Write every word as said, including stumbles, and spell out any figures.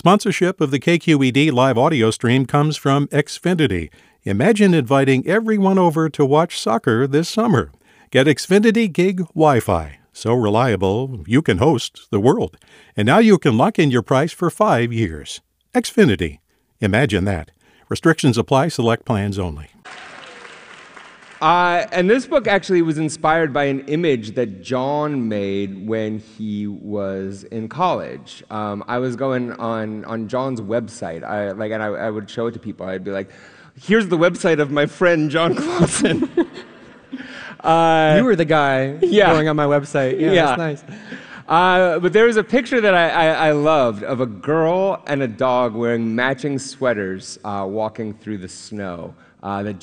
Sponsorship of the K Q E D live audio stream comes from Xfinity. Imagine inviting everyone over to watch soccer this summer. Get Xfinity Gig Wi-Fi. So reliable, you can host the world. And now you can lock in your price for five years. Xfinity. Imagine that. Restrictions apply. Select plans only. Uh, and this book actually was inspired by an image that John made when he was in college. Um, I was going on, on John's website, I, like, and I, I would show it to people. I'd be like, here's the website of my friend John Clausen. uh, you were the guy yeah. going on my website. Yeah, yeah. that's nice. Uh, but there was a picture that I, I, I loved of a girl and a dog wearing matching sweaters uh, walking through the snow. Uh, that